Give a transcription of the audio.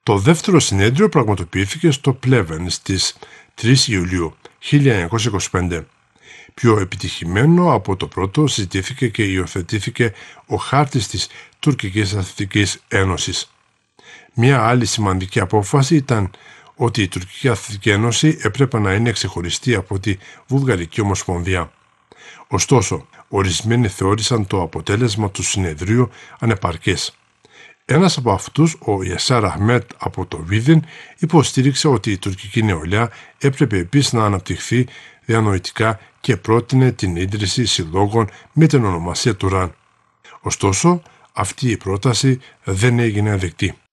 Το δεύτερο συνέδριο πραγματοποιήθηκε στο Πλέβεν στις 3 Ιουλίου 1925. Πιο επιτυχημένο από το πρώτο συζητήθηκε και υιοθετήθηκε ο χάρτης της Τουρκικής Αθλητικής Ένωσης. Μια άλλη σημαντική απόφαση ήταν ότι η Τουρκική Αθλητική Ένωση έπρεπε να είναι ξεχωριστή από τη Βουλγαρική Ομοσπονδία. Ωστόσο, ορισμένοι θεώρησαν το αποτέλεσμα του συνεδρίου ανεπαρκές. Ένας από αυτούς, ο Ιασάρ Αχμέτ από το Βίδιν, υποστήριξε ότι η τουρκική νεολαία έπρεπε επίσης να αναπτυχθεί διανοητικά και πρότεινε την ίδρυση συλλόγων με την ονομασία Τουράν. Ωστόσο, αυτή η πρόταση δεν έγινε δεκτή.